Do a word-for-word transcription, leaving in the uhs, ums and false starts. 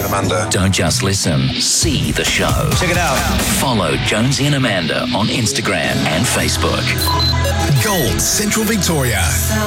Amanda. Don't just listen, see the show. Check it out. Follow Jonesy and Amanda on Instagram and Facebook. Gold Central Victoria.